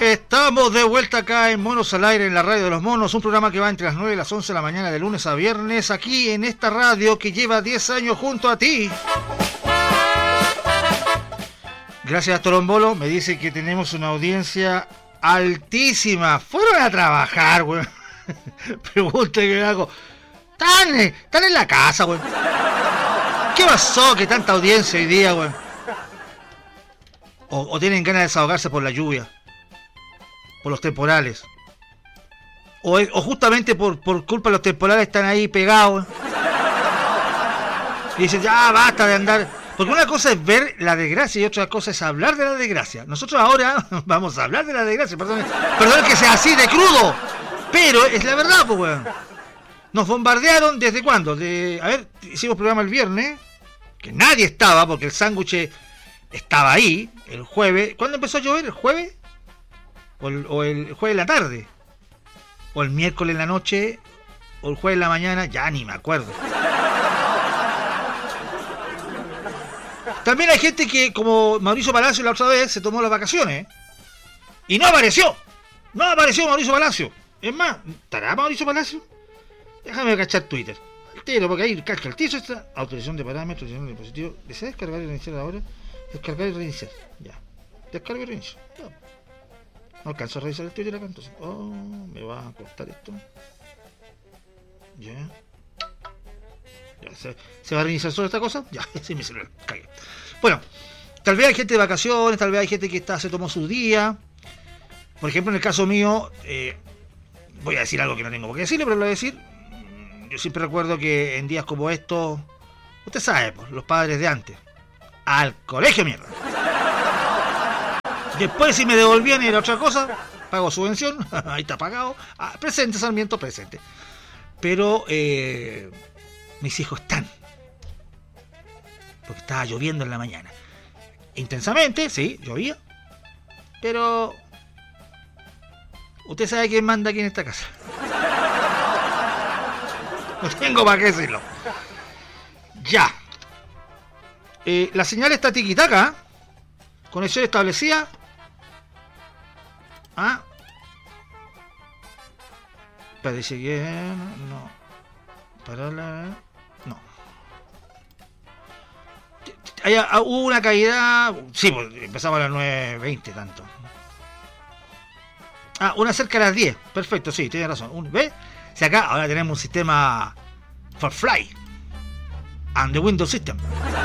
Estamos de vuelta acá en Monos al Aire, en la radio de los monos, un programa que va entre las 9 y las 11 de la mañana de lunes a viernes, aquí en esta radio que lleva 10 años junto a ti. Gracias a Torombolo, me dice que tenemos una audiencia altísima. Fueron a trabajar, güey. Pregunta que hago. Están en la casa, güey. ¿Qué pasó que tanta audiencia hoy día, güey? O tienen ganas de desahogarse por la lluvia, por los temporales, o justamente por culpa de los temporales están ahí pegados y dicen ya basta de andar, porque una cosa es ver la desgracia y otra cosa es hablar de la desgracia. Nosotros ahora vamos a hablar de la desgracia, perdón que sea así de crudo, pero es la verdad, pues weón. Nos bombardearon ¿desde cuándo? Hicimos programa el viernes, que nadie estaba porque el sándwich estaba ahí el jueves. ¿Cuándo empezó a llover? ¿El jueves? ¿O el jueves en la tarde? ¿O el miércoles en la noche? ¿O el jueves en la mañana? Ya ni me acuerdo. También hay gente que, como Mauricio Palacio la otra vez, se tomó las vacaciones. Y no apareció. No apareció Mauricio Palacio. Es más, ¿estará Mauricio Palacio? Déjame cachar Twitter. El tiro, porque ahí cacha el tiro. Está autorización de parámetros, autorización de dispositivo. ¿Desea descargar y reiniciar ahora? Descargar y reiniciar. Ya. Descarga y reiniciar. Ya. No alcanzo a revisar el Twitter acá, entonces. Me va a costar esto. Ya. ¿Se va a reiniciar solo esta cosa? Ya, sí, mi celular. Cague. Bueno, tal vez hay gente de vacaciones, tal vez hay gente que se tomó su día. Por ejemplo, en el caso mío, voy a decir algo que no tengo por qué decirle, pero lo voy a decir. Yo siempre recuerdo que en días como estos, usted sabe, pues, los padres de antes, al colegio, mierda. Después, si me devolvían y era otra cosa, pago subvención, ahí está pagado. Presente, Sarmiento, presente. Pero mis hijos están, porque estaba lloviendo en la mañana. Intensamente, sí, llovía. Pero usted sabe quién manda aquí en esta casa. No tengo para qué decirlo. Ya. La señal está tiquitaca. Conexión establecida. Parece que no. Para la. No. Hubo una caída. Sí, pues empezamos a las 9:20 tanto. Una cerca a las 10. Perfecto, sí, tiene razón. ¿Ves? Si acá ahora tenemos un sistema for fly and the Windows System.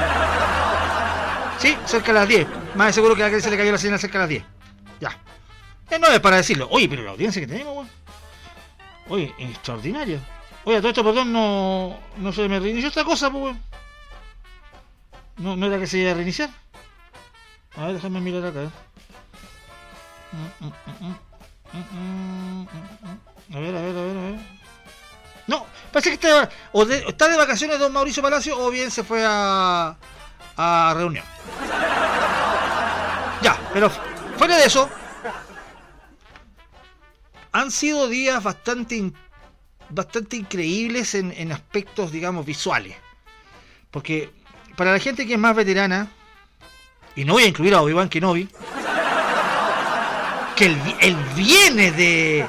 Sí, cerca a las 10. Más de seguro que a alguien se le cayó la señal cerca a las 10. Ya. No es para decirlo. Oye, pero la audiencia que tenemos, weón. Oye, extraordinaria. Oye, todo esto, perdón, no se me reinició esta cosa, pues, weón. No era que se iba a reiniciar. A ver, déjame mirar acá. A ver. No, parece que está de vacaciones don Mauricio Palacio o bien se fue a reunión. Ya, pero fuera de eso, han sido días bastante increíbles en aspectos, digamos, visuales. Porque para la gente que es más veterana, y no voy a incluir a Obi-Wan Kenobi, que él viene de...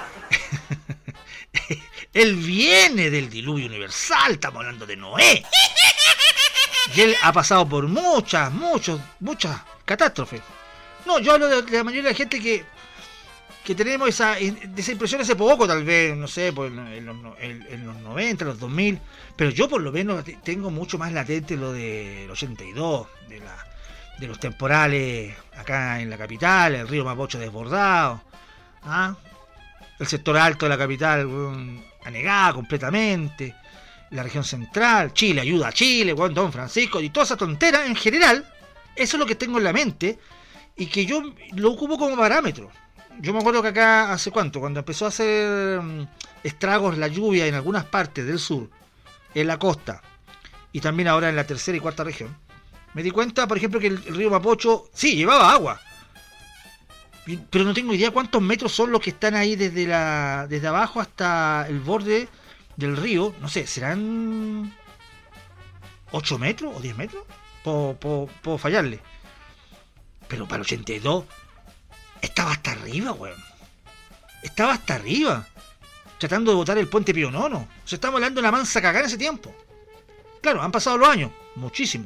Él viene del diluvio universal, estamos hablando de Noé. Y él ha pasado por muchas catástrofes. No, yo hablo de la mayoría de la gente que tenemos esa impresión hace poco, tal vez, no sé, pues en los 90, los 2000. Pero yo por lo menos tengo mucho más latente lo del 82, de los temporales acá en la capital, el río Mapocho desbordado, el sector alto de la capital anegada completamente, la región central, Chile, ayuda a Chile, Don Francisco, y toda esa tontera en general. Eso es lo que tengo en la mente y que yo lo ocupo como parámetro. Yo me acuerdo que acá hace cuánto, cuando empezó a hacer estragos la lluvia en algunas partes del sur, en la costa, y también ahora en la tercera y cuarta región, me di cuenta, por ejemplo, que el río Mapocho, sí, llevaba agua, pero no tengo idea cuántos metros son los que están ahí desde abajo hasta el borde del río. No sé, ¿serán 8 metros o 10 metros? Puedo fallarle. Pero para el 82, estaba hasta arriba, weón. Estaba hasta arriba, tratando de botar el puente Pío IX. O sea, estamos hablando de una mansa cagada en ese tiempo. Claro, han pasado los años, muchísimo.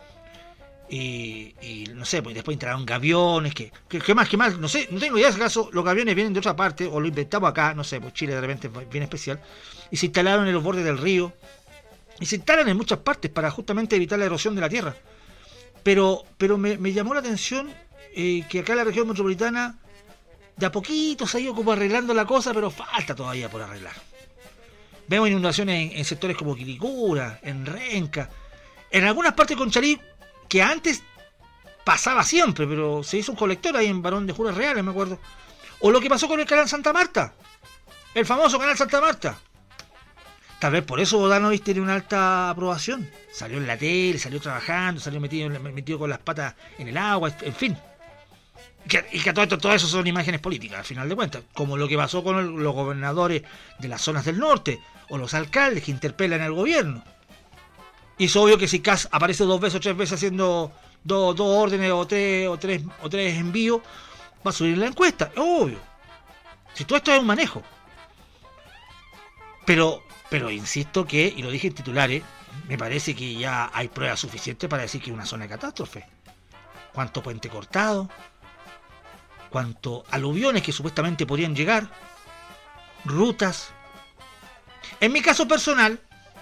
Y no sé, pues después entraron gaviones, que más, no sé, no tengo idea si acaso los gaviones vienen de otra parte, o lo inventamos acá, no sé, pues Chile de repente es bien especial, y se instalaron en los bordes del río, y se instalan en muchas partes para justamente evitar la erosión de la tierra. Pero me llamó la atención que acá en la región metropolitana, de a poquito se ha ido como arreglando la cosa, pero falta todavía por arreglar. Vemos inundaciones en sectores como Quilicura, en Renca, en algunas partes de Conchalí, que antes pasaba siempre, pero se hizo un colector ahí en Barón de Juras Reales, me acuerdo. O lo que pasó con el canal Santa Marta, el famoso canal Santa Marta. Tal vez por eso Bodanovich tiene una alta aprobación. Salió en la tele, salió trabajando, salió metido con las patas en el agua, en fin. Y que todo eso son imágenes políticas, al final de cuentas. Como lo que pasó con los gobernadores de las zonas del norte, o los alcaldes que interpelan al gobierno. Y es obvio que si Kast aparece 2 veces o 3 veces haciendo dos órdenes o tres envíos, va a subir la encuesta, es obvio. Si todo esto es un manejo. Pero insisto que, y lo dije en titulares, me parece que ya hay pruebas suficientes para decir que es una zona de catástrofe. ¿Cuánto puente cortado? ¿Cuántos aluviones que supuestamente podrían llegar? Rutas. En mi caso personal,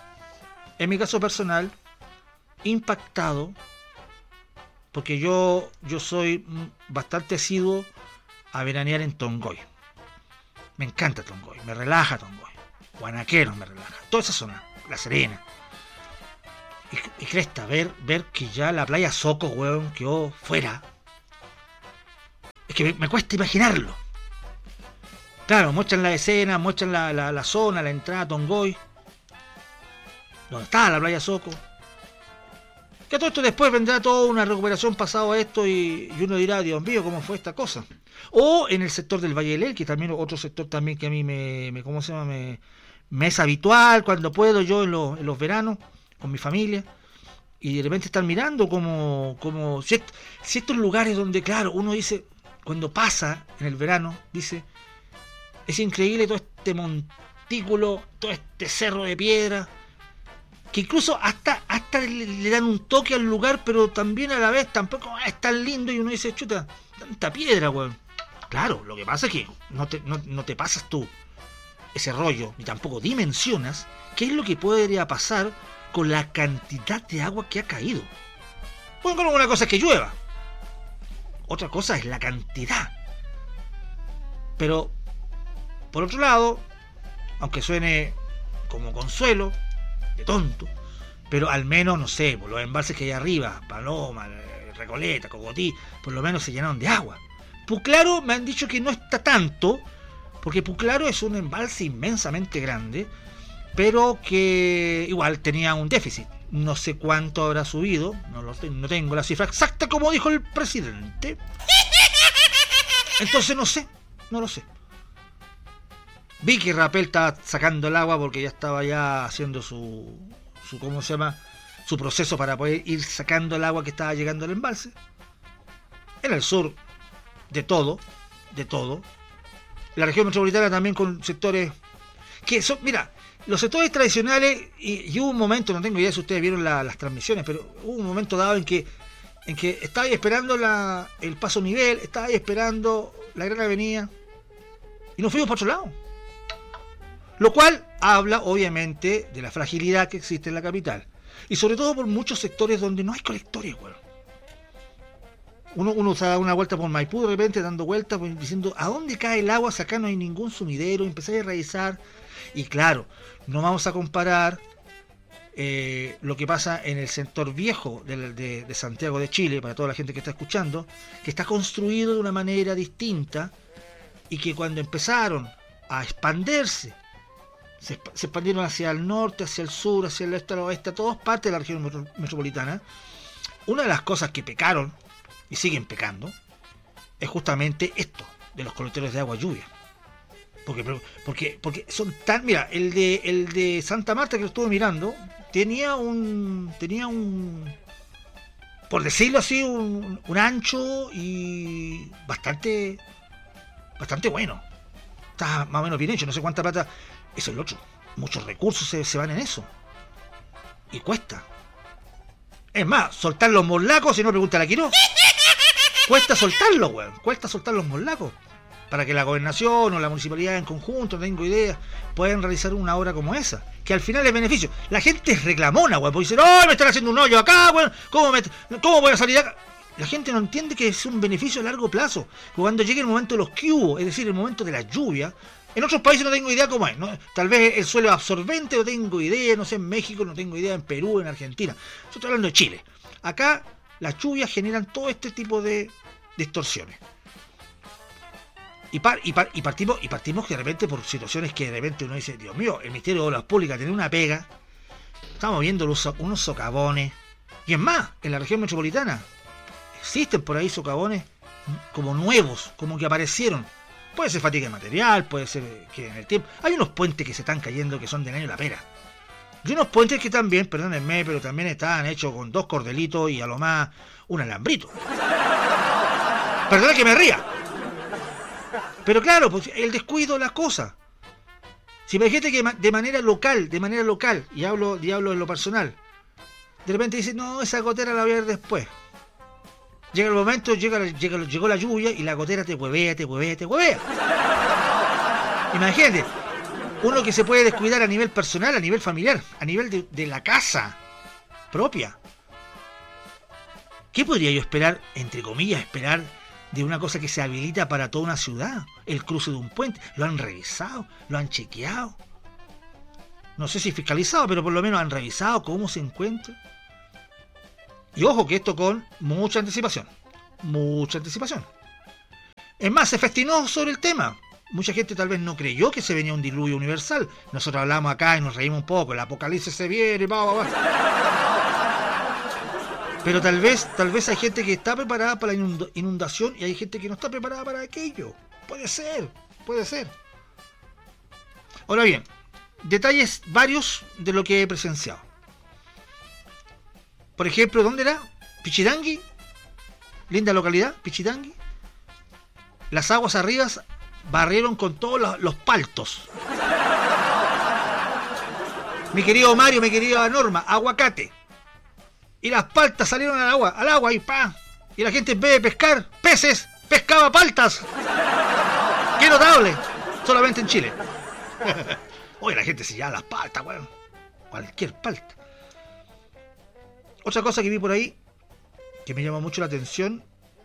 impactado, porque yo soy bastante asiduo a veranear en Tongoy. Me encanta Tongoy, me relaja Tongoy. Guanaqueros me relaja, toda esa zona, La Serena. Y cresta, ver que ya la playa Soco, weón, quedó fuera. Es que me cuesta imaginarlo. Claro, muestran la escena, muestran la zona, la entrada a Tongoy, donde está la playa Soco. Que todo esto después vendrá toda una recuperación pasado a esto y uno dirá, Dios mío, ¿cómo fue esta cosa? O en el sector del Valle del El, que también otro sector también que a mí me es habitual cuando puedo yo en los veranos con mi familia, y de repente estar mirando como ciertos lugares donde, claro, uno dice, cuando pasa en el verano, dice, es increíble todo este montículo, todo este cerro de piedra, que incluso hasta le dan un toque al lugar, pero también a la vez tampoco es tan lindo, y uno dice, chuta, tanta piedra, weón. Claro, lo que pasa es que no te pasas tú ese rollo, ni tampoco dimensionas qué es lo que podría pasar con la cantidad de agua que ha caído. Bueno, una cosa es que llueva, otra cosa es la cantidad. Pero, por otro lado, aunque suene como consuelo, de tonto, pero al menos, no sé, por los embalses que hay arriba, Paloma, Recoleta, Cogotí, por lo menos se llenaron de agua. Puclaro me han dicho que no está tanto, porque Puclaro es un embalse inmensamente grande, pero que igual tenía un déficit. No sé cuánto habrá subido, no tengo la cifra exacta como dijo el presidente. Entonces no lo sé. Vi que Rapel estaba sacando el agua porque ya estaba haciendo su ¿cómo se llama? Su proceso para poder ir sacando el agua que estaba llegando al embalse. En el sur, de todo. La región metropolitana también con sectores que son, mira, los sectores tradicionales, y hubo un momento, no tengo idea si ustedes vieron las transmisiones, pero hubo un momento dado en que estaba ahí esperando el paso nivel, estaba ahí esperando la gran avenida, y nos fuimos para otro lado. Lo cual habla, obviamente, de la fragilidad que existe en la capital. Y sobre todo por muchos sectores donde no hay colectores, güey. Uno se da una vuelta por Maipú de repente, dando vueltas, pues, diciendo, ¿a dónde cae el agua? Si acá no hay ningún sumidero. Empecé a revisar. Y claro, no vamos a comparar lo que pasa en el sector viejo de Santiago de Chile, para toda la gente que está escuchando, que está construido de una manera distinta, y que cuando empezaron a expandirse, se expandieron hacia el norte, hacia el sur, hacia el este, al oeste, a todas partes de la región metropolitana. Una de las cosas que pecaron, y siguen pecando, es justamente esto, de los colectores de agua lluvia. Porque son tan... Mira, el de Santa Marta, que lo estuve mirando, tenía un por decirlo así, un ancho y bastante bastante bueno. Está más o menos bien hecho, no sé cuánta plata. Eso es lo otro. Muchos recursos se van en eso. Y cuesta. Es más, soltar los morlacos, si no pregunta a la Quiroz. Cuesta soltarlos, weón. Cuesta soltar los morlacos. Para que la gobernación o la municipalidad en conjunto, no tengo idea, puedan realizar una obra como esa. Que al final es beneficio. La gente es reclamona, weón. Porque dicen, ¡oh, me están haciendo un hoyo acá, weón! ¿Cómo voy a salir de acá? La gente no entiende que es un beneficio a largo plazo. Cuando llegue el momento de los cubos, es decir, el momento de la lluvia. En otros países no tengo idea cómo es, ¿no? Tal vez el suelo absorbente no tengo idea, no sé, en México no tengo idea, en Perú, en Argentina. Yo estoy hablando de Chile. Acá las lluvias generan todo este tipo de distorsiones. Y partimos que de repente por situaciones que de repente uno dice, Dios mío, el Ministerio de Obras Públicas tiene una pega. Estamos viendo unos socavones. Y es más, en la región metropolitana existen por ahí socavones como nuevos, como que aparecieron. Puede ser fatiga de material, puede ser que en el tiempo... Hay unos puentes que se están cayendo que son del año de la pera. Y unos puentes que también, perdónenme, pero también están hechos con 2 cordelitos y a lo más un alambrito. Perdón que me ría. Pero claro, pues el descuido de las cosas. Si me dijiste que de manera local, y hablo en lo personal, de repente dice, no, esa gotera la voy a ver después. Llega el momento, llegó la lluvia y la gotera te huevea. Imagínate, uno que se puede descuidar a nivel personal, a nivel familiar, a nivel de la casa propia. ¿Qué podría yo esperar, entre comillas, de una cosa que se habilita para toda una ciudad? El cruce de un puente. ¿Lo han revisado? ¿Lo han chequeado? No sé si fiscalizado, pero por lo menos han revisado cómo se encuentra. Y ojo que esto con mucha anticipación. Es más, se festinó sobre el tema. Mucha gente tal vez no creyó que se venía un diluvio universal. Nosotros hablamos acá y nos reímos un poco. El apocalipsis se viene, Pero tal vez hay gente que está preparada para la inundación y hay gente que no está preparada para aquello. Puede ser. Ahora bien, detalles varios de lo que he presenciado. Por ejemplo, ¿dónde era? Pichidangui, linda localidad, Pichidangui. Las aguas arriba barrieron con todos los paltos. Mi querido Mario, mi querida Norma, aguacate. Y las paltas salieron al agua y ¡pa! Y la gente en vez de pescar peces, pescaba paltas. ¡Qué notable! Solamente en Chile. Oye, la gente se llama las paltas, weón. Cualquier palta. Otra cosa que vi por ahí, que me llama mucho la atención,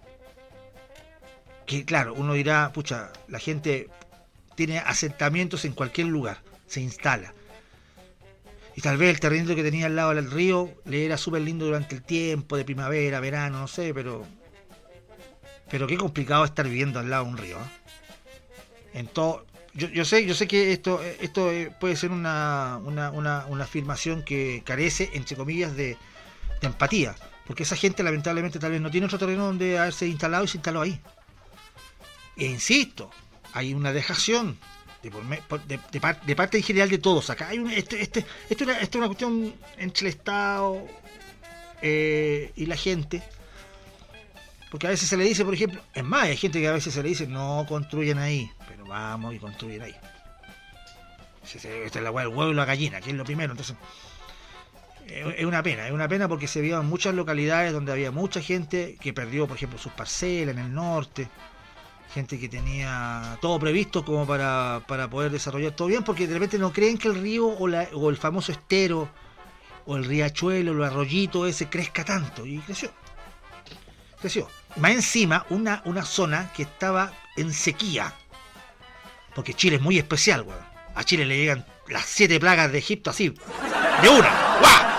que claro, uno dirá, pucha, la gente tiene asentamientos en cualquier lugar, se instala. Y tal vez el terreno que tenía al lado del río le era súper lindo durante el tiempo de primavera, verano, no sé, pero qué complicado estar viviendo al lado de un río, ¿eh? En todo, yo sé que esto puede ser una afirmación que carece, entre comillas, de empatía, porque esa gente lamentablemente tal vez no tiene otro terreno donde haberse instalado y se instaló ahí. E insisto, hay una dejación de parte en general de todos. Acá hay esto es una cuestión entre el Estado y la gente, porque a veces se le dice, por ejemplo, es más, hay gente que a veces se le dice no construyen ahí, pero vamos y construyen ahí. Esta es la hueá del huevo y la gallina, que es lo primero. Entonces es una pena porque se vio en muchas localidades donde había mucha gente que perdió, por ejemplo, sus parcelas en el norte, gente que tenía todo previsto como para poder desarrollar todo bien, porque de repente no creen que el río o el famoso estero o el riachuelo o el arroyito ese crezca tanto, y creció. Más encima una zona que estaba en sequía, porque Chile es muy especial, weón. A Chile le llegan las 7 plagas de Egipto así, de una, ¡guau!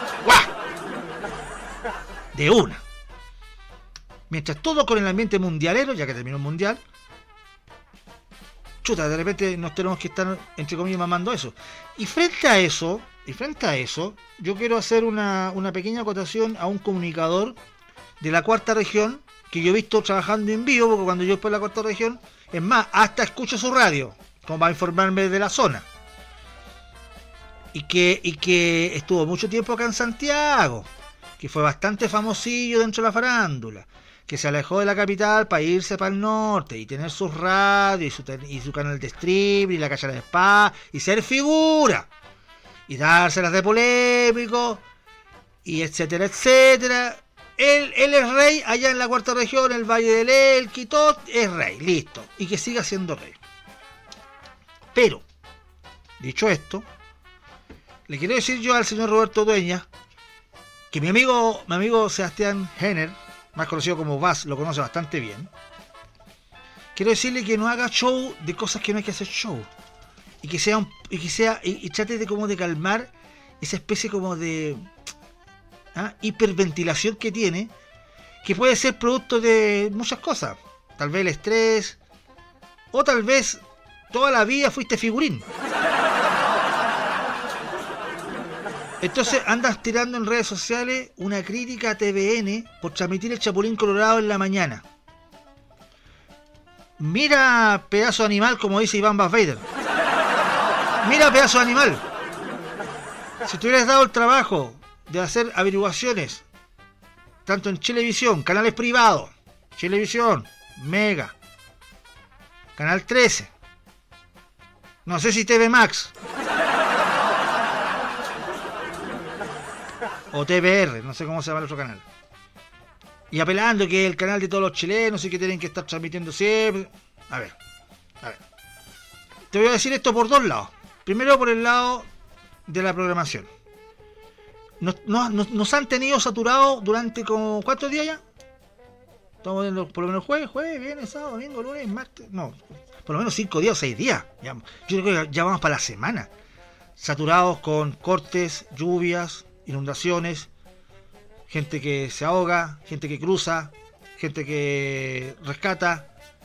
De una. Mientras todo con el ambiente mundialero, ya que terminó el mundial, chuta, de repente nos tenemos que estar, entre comillas, mamando eso. Y frente a eso, yo quiero hacer una pequeña acotación a un comunicador de la cuarta región, que yo he visto trabajando en vivo, porque cuando yo estoy en la cuarta región, es más, hasta escucho su radio, como para informarme de la zona. Y que estuvo mucho tiempo acá en Santiago, que fue bastante famosillo dentro de la farándula, que se alejó de la capital para irse para el norte y tener sus radios y su canal de stream y la calle de spa y ser figura y dárselas de polémico y etcétera, etcétera. Él es rey allá en la cuarta región, el Valle del Elqui, todo es rey, listo, y que siga siendo rey. Pero, dicho esto, le quiero decir yo al señor Roberto Dueñas que mi amigo Sebastián Henner, más conocido como Vaz, lo conoce bastante bien. Quiero decirle que no haga show de cosas que no hay que hacer show. Y trate de como de calmar esa especie como de hiperventilación que tiene, que puede ser producto de muchas cosas. Tal vez el estrés, o tal vez toda la vida fuiste figurín. Entonces andas tirando en redes sociales una crítica a TVN por transmitir el Chapulín Colorado en la mañana. Mira, pedazo de animal, como dice Iván Bass Vader. Mira, pedazo de animal. Si te hubieras dado el trabajo de hacer averiguaciones, tanto en Chilevisión, canales privados, Chilevisión, Mega, Canal 13, no sé si TV Max, o TVR, no sé cómo se llama el otro canal, y apelando que es el canal de todos los chilenos y que tienen que estar transmitiendo siempre. A ver, te voy a decir esto por dos lados. Primero, por el lado de la programación. Nos han tenido saturados durante como ¿cuántos días ya? Estamos viendo por lo menos jueves, viernes, sábado, domingo, lunes, martes, no, por lo menos 5 días o 6 días. Yo creo que ya vamos para la semana. Saturados con cortes, lluvias, inundaciones, gente que se ahoga, gente que cruza, gente que rescata,